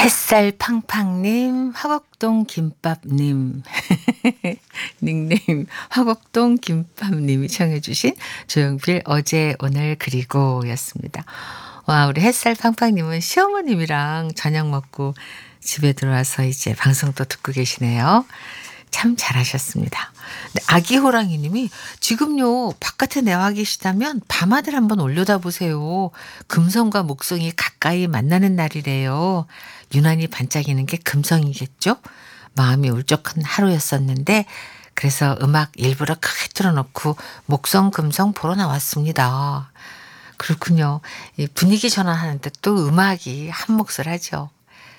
햇살 팡팡님, 화곡동 김밥님, 닉네임 화곡동 김밥님이 청해주신 조용필 어제 오늘 그리고 였습니다. 와, 우리 햇살 팡팡님은 시어머님이랑 저녁 먹고 집에 들어와서 이제 방송도 듣고 계시네요. 참 잘하셨습니다. 아기 호랑이님이 지금요 바깥에 나와 계시다면 밤하늘 한번 올려다보세요. 금성과 목성이 가까이 만나는 날이래요. 유난히 반짝이는 게 금성이겠죠? 마음이 울적한 하루였었는데 그래서 음악 일부러 크게 틀어놓고 목성 금성 보러 나왔습니다. 그렇군요. 이 분위기 전환하는데 또 음악이 한 몫을 하죠.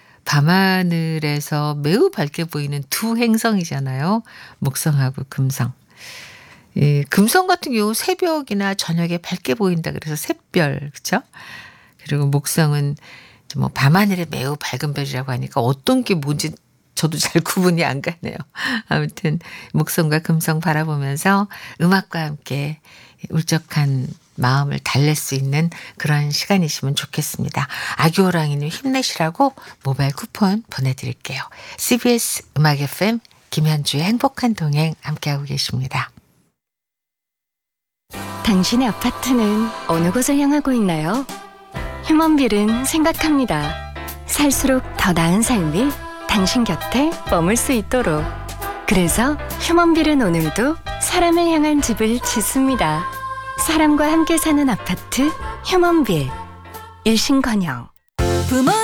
밤하늘에서 매우 밝게 보이는 두 행성이잖아요. 목성하고 금성. 예, 금성 같은 경우 새벽이나 저녁에 밝게 보인다 그래서 샛별, 그렇죠? 그리고 목성은 뭐 밤하늘에 매우 밝은 별이라고 하니까 어떤 게 뭔지 저도 잘 구분이 안 가네요. 아무튼 목성과 금성 바라보면서 음악과 함께 울적한 마음을 달랠 수 있는 그런 시간이시면 좋겠습니다. 아기호랑이님 힘내시라고 모바일 쿠폰 보내드릴게요. CBS 음악 FM 김현주의 행복한 동행 함께하고 계십니다. 당신의 아파트는 어느 곳을 향하고 있나요? 휴먼빌은 생각합니다. 살수록 더 나은 삶이 당신 곁에 머물 수 있도록. 그래서 휴먼빌은 오늘도 사람을 향한 집을 짓습니다. 사람과 함께 사는 아파트 휴먼빌. 일신건영. 부모